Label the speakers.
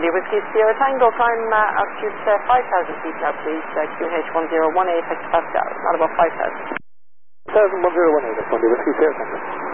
Speaker 1: Whiskey Sierra Tango, climb altitude 5,000 feet now, please. QNH1018 hectopascal, not about 5,000.
Speaker 2: 1018, that's Monday Whiskey Sierra Tango.